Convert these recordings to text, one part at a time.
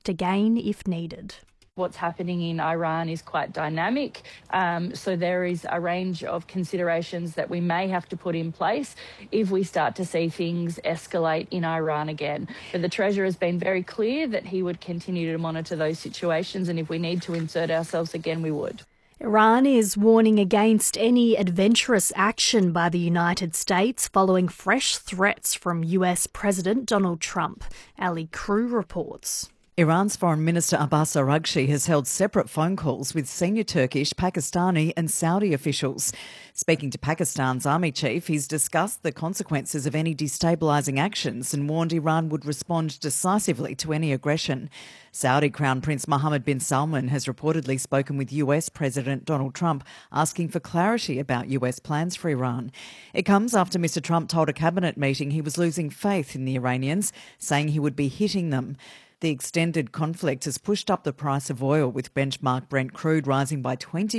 react again if needed. What's happening in Iran is quite dynamic, so there is a range of considerations that we may have to put in place if we start to see things escalate in Iran again. But the Treasurer has been very clear that he would continue to monitor those situations, and if we need to insert ourselves again, we would. Iran is warning against any adventurous action by the United States following fresh threats from US President Donald Trump. Ali Crew reports. Iran's Foreign Minister Abbas Araghchi has held separate phone calls with senior Turkish, Pakistani and Saudi officials. Speaking to Pakistan's army chief, he's discussed the consequences of any destabilising actions and warned Iran would respond decisively to any aggression. Saudi Crown Prince Mohammed bin Salman has reportedly spoken with US President Donald Trump, asking for clarity about US plans for Iran. It comes after Mr Trump told a cabinet meeting he was losing faith in the Iranians, saying he would be hitting them. The extended conflict has pushed up the price of oil, with benchmark Brent crude rising by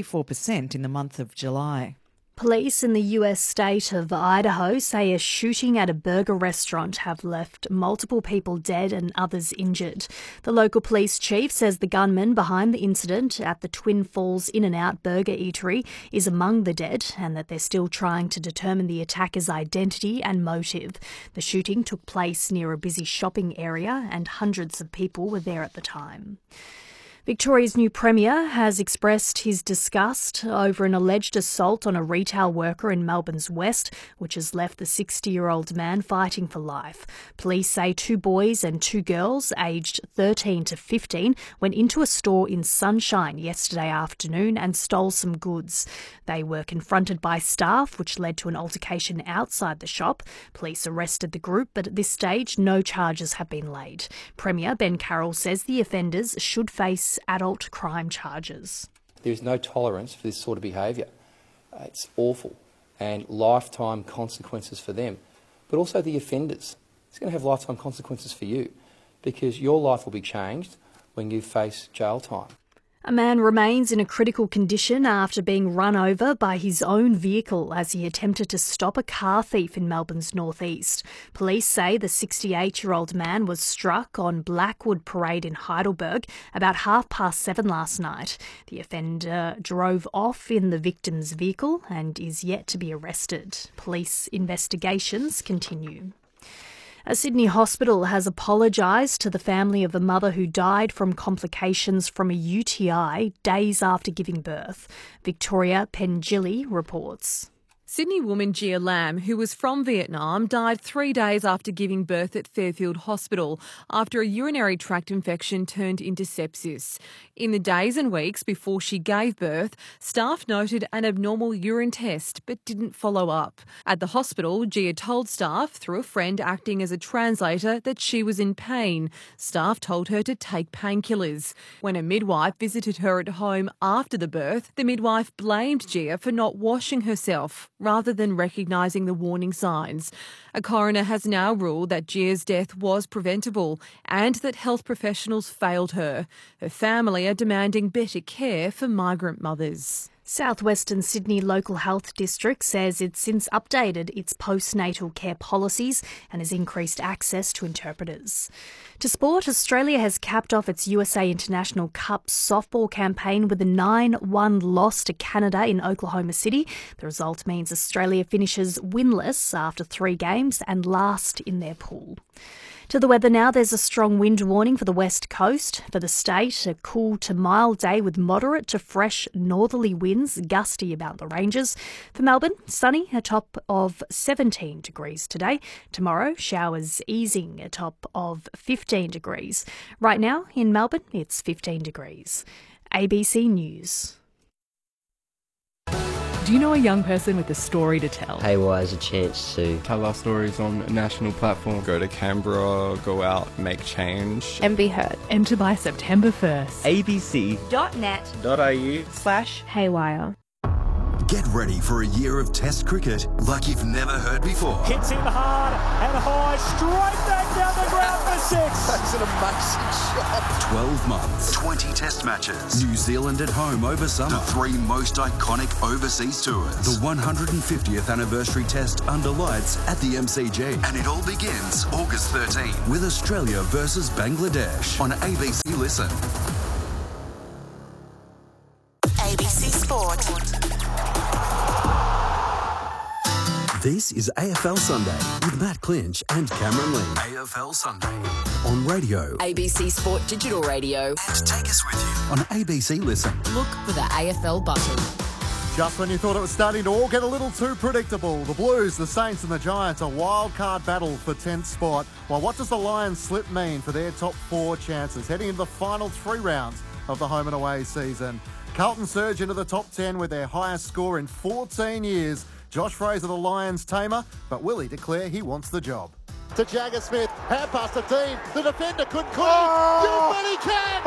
24% in the month of July. Police in the US state of Idaho say a shooting at a burger restaurant have left multiple people dead and others injured. The local police chief says the gunman behind the incident at the Twin Falls In-N-Out Burger Eatery is among the dead, and that they're still trying to determine the attacker's identity and motive. The shooting took place near a busy shopping area and hundreds of people were there at the time. Victoria's new Premier has expressed his disgust over an alleged assault on a retail worker in Melbourne's West, which has left the 60-year-old man fighting for life. Police say 2 boys and 2 girls, aged 13 to 15, went into a store in Sunshine yesterday afternoon and stole some goods. They were confronted by staff, which led to an altercation outside the shop. Police arrested the group, but at this stage, no charges have been laid. Premier Ben Carroll says the offenders should face adult crime charges. There is no tolerance for this sort of behaviour. It's awful, and lifetime consequences for them. But also the offenders. It's going to have lifetime consequences for you, because your life will be changed when you face jail time. A man remains in a critical condition after being run over by his own vehicle as he attempted to stop a car thief in Melbourne's northeast. Police say the 68-year-old man was struck on Blackwood Parade in Heidelberg about 7:30 last night. The offender drove off in the victim's vehicle and is yet to be arrested. Police investigations continue. A Sydney hospital has apologised to the family of a mother who died from complications from a UTI days after giving birth. Victoria Pengilly reports. Sydney woman Gia Lam, who was from Vietnam, died 3 days after giving birth at Fairfield Hospital after a urinary tract infection turned into sepsis. In the days and weeks before she gave birth, staff noted an abnormal urine test but didn't follow up. At the hospital, Gia told staff, through a friend acting as a translator, that she was in pain. Staff told her to take painkillers. When a midwife visited her at home after the birth, the midwife blamed Gia for not washing herself, rather than recognising the warning signs. A coroner has now ruled that Gia's death was preventable and that health professionals failed her. Her family are demanding better care for migrant mothers. Southwestern Sydney Local Health District says it's since updated its postnatal care policies and has increased access to interpreters. To sport, Australia has capped off its USA International Cup softball campaign with a 9-1 loss to Canada in Oklahoma City. The result means Australia finishes winless after 3 games and last in their pool. To the weather now, there's a strong wind warning for the west coast. For the state, a cool to mild day with moderate to fresh northerly winds, gusty about the ranges. For Melbourne, sunny, a top of 17 degrees today. Tomorrow, showers easing, a top of 15 degrees. Right now, in Melbourne, it's 15 degrees. ABC News. Do you know a young person with a story to tell? Haywire is a chance to tell our stories on a national platform. Go to Canberra, go out, make change. And be heard. Enter by September 1st. abc.net.au/haywire. Get ready for a year of Test cricket like you've never heard before. Hits him hard and high, straight back down the ground for 6. That's an amazing shot. 12 months. 20 test matches. New Zealand at home over summer. The 3 most iconic overseas tours. The 150th anniversary test under lights at the MCG. And it all begins August 13 with Australia versus Bangladesh on ABC Listen. ABC Sport. This is AFL Sunday with Matt Clinch and Cameron Ling. AFL Sunday on radio. ABC Sport Digital Radio. And take us with you on ABC Listen. Look for the AFL button. Just when you thought it was starting to all get a little too predictable, the Blues, the Saints and the Giants, a wild card battle for 10th spot. Well, what does the Lions slip mean for their top 4 chances heading into the final 3 rounds of the home and away season? Carlton surge into the top 10 with their highest score in 14 years. Josh Fraser, the Lions tamer, but will he declare he wants the job? To Jagger Smith, hand pass to Dean. The defender couldn't, could he? You bet he can!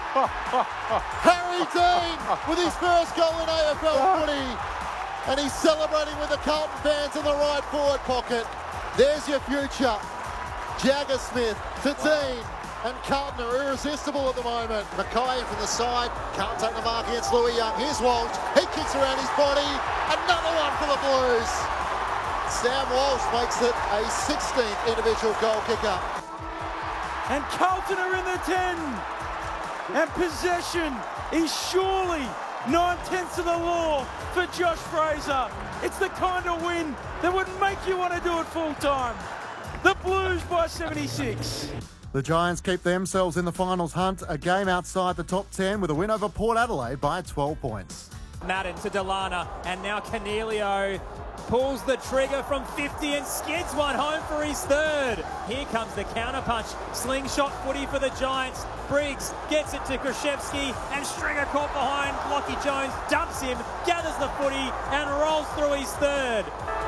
Harry Dean with his first goal in AFL footy. And he's celebrating with the Carlton fans in the right forward pocket. There's your future. Jagger Smith to Dean. And Carlton are irresistible at the moment. Mackay from the side, can't take the mark against Louis Young. Here's Walsh, he kicks around his body. Another one for the Blues. Sam Walsh makes it a 16th individual goal kicker. And Carlton are in the 10. And possession is surely 9/10 of the law for Josh Fraser. It's the kind of win that would make you want to do it full time. The Blues by 76. The Giants keep themselves in the finals hunt, a game outside the top 10 with a win over Port Adelaide by 12 points. Madden to Delana, and now Canelio pulls the trigger from 50 and skids one home for his 3rd. Here comes the counterpunch. Slingshot footy for the Giants. Briggs gets it to Krzyzewski, and Stringer caught behind. Lockie Jones dumps him, gathers the footy, and rolls through his 3rd.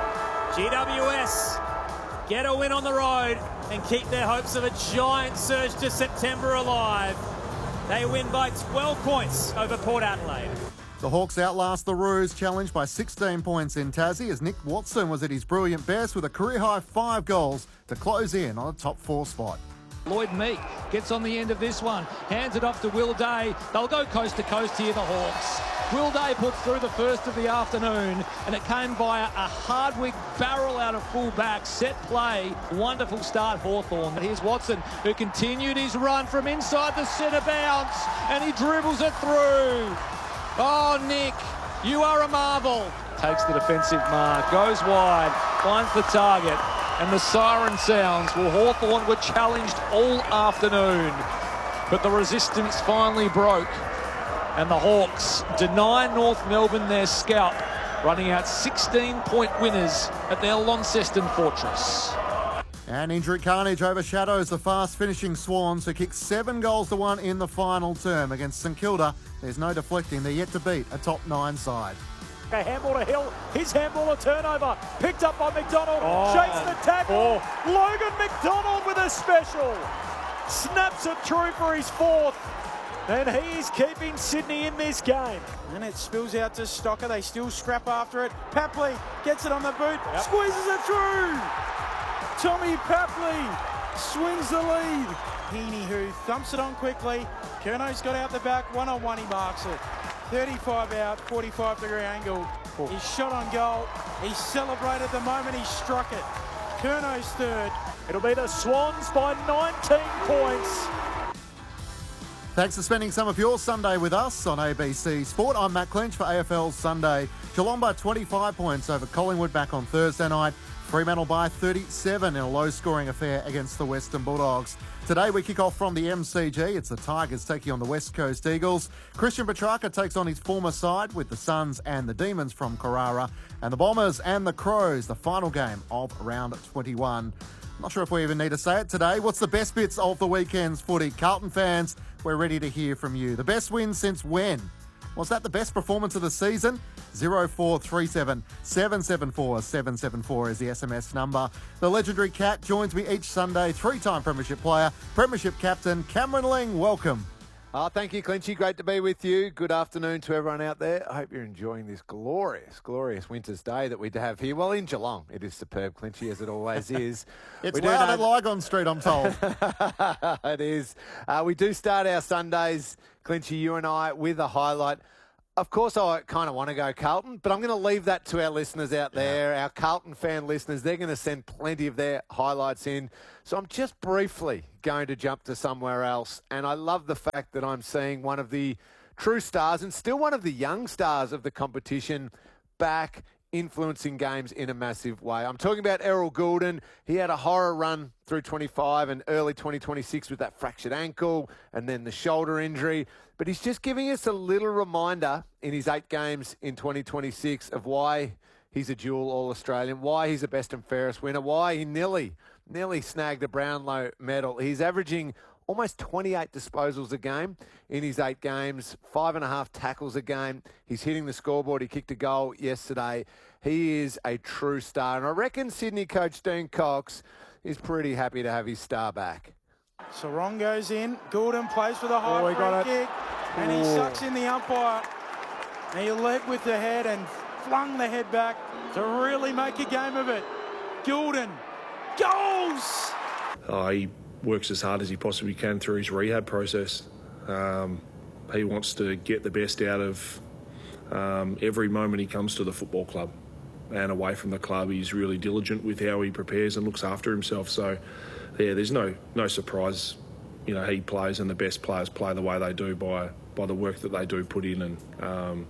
GWS get a win on the road and keep their hopes of a giant surge to September alive. They win by 12 points over Port Adelaide. The Hawks outlast the Roos, challenged by 16 points in Tassie as Nick Watson was at his brilliant best with a career-high 5 goals to close in on a top 4 spot. Lloyd Meek gets on the end of this one, hands it off to Will Day. They'll go coast to coast here, the Hawks. Will Day puts through the first of the afternoon, and it came via a Hardwick barrel out of full back, set play. Wonderful start, Hawthorn. Here's Watson, who continued his run from inside the centre bounce, and he dribbles it through. Oh, Nick, you are a marvel. Takes the defensive mark, goes wide, finds the target, and the siren sounds. Well, Hawthorn were challenged all afternoon, but the resistance finally broke. And the Hawks deny North Melbourne their scalp, running out 16-point winners at their Launceston fortress. And injury carnage overshadows the fast-finishing Swans, who kicked 7 goals to 1 in the final term against St Kilda. There's no deflecting. They're yet to beat a top 9 side. A handball to Hill, his handball a turnover, picked up by McDonald, shakes the tackle, Logan McDonald with a special, snaps it through for his 4th, and he's keeping Sydney in this game. And it spills out to Stocker, they still scrap after it, Papley gets it on the boot, squeezes it through, Tommy Papley swings the lead, Heaney who thumps it on quickly, Curno's got out the back, 1-on-1 he marks it. 35 out, 45-degree angle. He's shot on goal. He celebrated the moment he struck it. Curno's 3rd. It'll be the Swans by 19 points. Thanks for spending some of your Sunday with us on ABC Sport. I'm Matt Clinch for AFL Sunday. Geelong by 25 points over Collingwood back on Thursday night. Fremantle by 37 in a low-scoring affair against the Western Bulldogs. Today we kick off from the MCG. It's the Tigers taking on the West Coast Eagles. Christian Petrarca takes on his former side with the Suns and the Demons from Carrara. And the Bombers and the Crows, the final game of round 21. Not sure if we even need to say it today. What's the best bits of the weekend's footy? Carlton fans, we're ready to hear from you. The best win since when? Was that the best performance of the season? 0437 774 774 is the SMS number. The legendary Cat joins me each Sunday, 3-time Premiership player, Premiership captain Cameron Ling. Welcome. Oh, thank you, Clinchy. Great to be with you. Good afternoon to everyone out there. I hope you're enjoying this glorious winter's day that we have here. Well, in Geelong, it is superb, Clinchy, as it always is. It's loud at Lygon Street, I'm told. It is. We do start our Sundays, Clinchy, you and I, with a highlight. Of course, I kind of want to go Carlton, but I'm going to leave that to our listeners out there, our Carlton fan listeners. They're going to send plenty of their highlights in. So I'm just briefly going to jump to somewhere else. And I love the fact that I'm seeing one of the true stars and still one of the young stars of the competition back influencing games in a massive way. I'm talking about Errol Goulden. He had a horror run through 25 and early 2026 with that fractured ankle and then the shoulder injury. But he's just giving us a little reminder in his 8 games in 2026 of why he's a dual All-Australian, why he's a best and fairest winner, why he nearly snagged a Brownlow medal. He's averaging almost 28 disposals a game in his 8 games, 5.5 tackles a game. He's hitting the scoreboard. He kicked a goal yesterday. He is a true star. And I reckon Sydney coach Dean Cox is pretty happy to have his star back. Sarong goes in. Goulden plays for the high free kick. And he sucks in the umpire. And he led with the head and flung the head back to really make a game of it. Goulden goes! He works as hard as he possibly can through his rehab process. He wants to get the best out of every moment he comes to the football club and away from the club. He's really diligent with how he prepares and looks after himself. So, yeah, there's no surprise. You know, he plays and the best players play the way they do by the work that they do put in. And,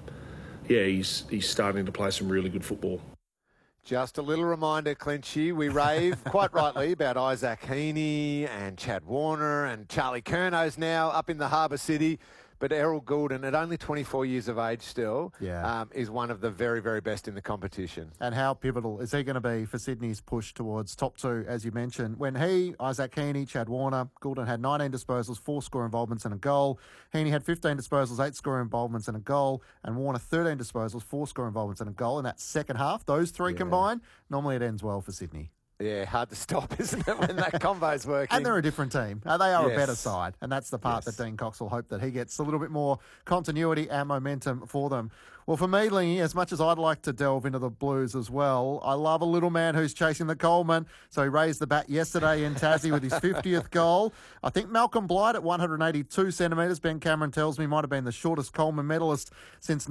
he's starting to play some really good football. Just a little reminder, Clinchy, we rave quite rightly about Isaac Heaney and Chad Warner and Charlie Curnow's now up in the Harbour City. But Errol Goulden, at only 24 years of age still, is one of the very, very best in the competition. And how pivotal is he going to be for Sydney's push towards top 2, as you mentioned? When he, Isaac Heaney, Chad Warner, Goulden had 19 disposals, 4 score involvements and a goal. Heaney had 15 disposals, 8 score involvements and a goal. And Warner 13 disposals, 4 score involvements and a goal. In that second half, those 3 combined, normally it ends well for Sydney. Yeah, hard to stop, isn't it, when that combo's working? And they're a different team. They are a better side. And that's the part that Dean Cox will hope that he gets a little bit more continuity and momentum for them. Well, for me, Lingy, as much as I'd like to delve into the Blues as well, I love a little man who's chasing the Coleman. So he raised the bat yesterday in Tassie with his 50th goal. I think Malcolm Blight at 182 centimetres, Ben Cameron tells me, might have been the shortest Coleman medalist since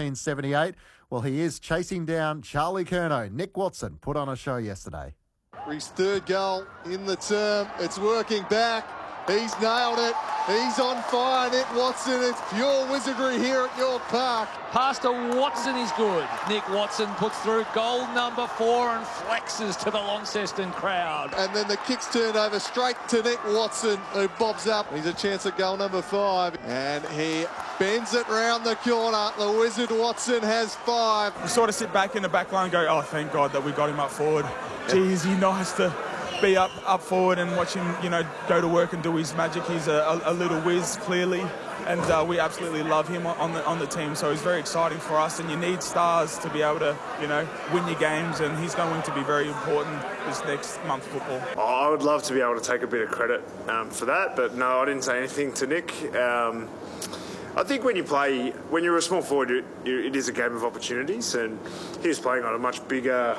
1978. Well, he is chasing down Charlie Curnow. Nick Watson put on a show yesterday. His 3rd goal in the term. It's working back. He's nailed it. He's on fire, Nick Watson. It's pure wizardry here at York Park. Pass to Watson is good. Nick Watson puts through goal number 4 and flexes to the Launceston crowd. And then the kick's turned over straight to Nick Watson, who bobs up. He's a chance at goal number 5. And he bends it round the corner. The wizard Watson has 5. You sort of sit back in the back line and go, oh, thank God that we got him up forward. Geez, he nice to be up forward and watch him, go to work and do his magic. He's a little whiz, clearly, and we absolutely love him on the team. So it's very exciting for us, and you need stars to be able to, win your games, and he's going to be very important this next month football. I would love to be able to take a bit of credit for that, but no, I didn't say anything to Nick. I think when you're a small forward, it is a game of opportunities, and he was playing on a much bigger,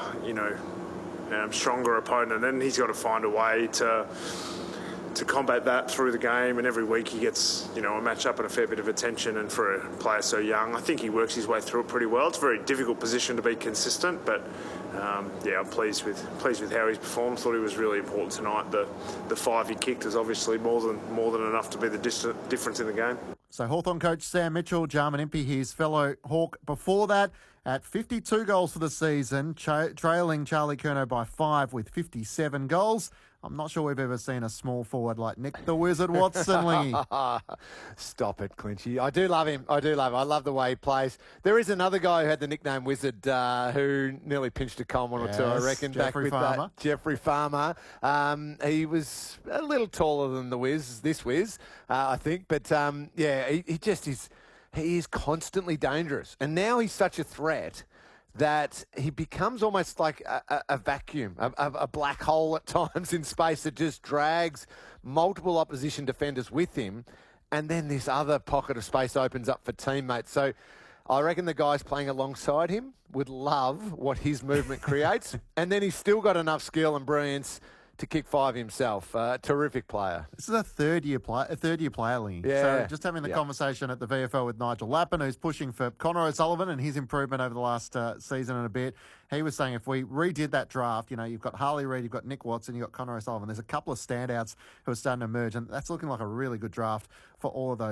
stronger opponent, and he's got to find a way to combat that through the game. And every week he gets a match up and a fair bit of attention. And for a player so young, I think he works his way through it pretty well. It's a very difficult position to be consistent, but I'm pleased with how he's performed. Thought he was really important tonight. The 5 he kicked is obviously more than enough to be the difference in the game. So Hawthorn coach Sam Mitchell, Jarman Impey, his fellow Hawk before that, at 52 goals for the season, trailing Charlie Curnow by 5 with 57 goals. I'm not sure we've ever seen a small forward like Nick the Wizard Watson, Lingy. Stop it, Clinchy. I do love him. I love the way he plays. There is another guy who had the nickname Wizard who nearly pinched a Coleman or two, I reckon, Jeffrey Farmer. Jeffrey Farmer. He was a little taller than this Wiz, I think. But, he just is... He is constantly dangerous. And now he's such a threat that he becomes almost like a vacuum, a black hole at times in space that just drags multiple opposition defenders with him. and then this other pocket of space opens up for teammates. So I reckon the guys playing alongside him would love what his movement creates, and then he's still got enough skill and brilliance to kick 5 himself. Terrific player. This is a third-year player, Lee. Yeah. So just having the conversation at the VFL with Nigel Lappin, who's pushing for Connor O'Sullivan and his improvement over the last season and a bit. He was saying if we redid that draft, you've got Harley Reid, you've got Nick Watson, you've got Connor O'Sullivan. There's a couple of standouts who are starting to emerge, and that's looking like a really good draft for all of those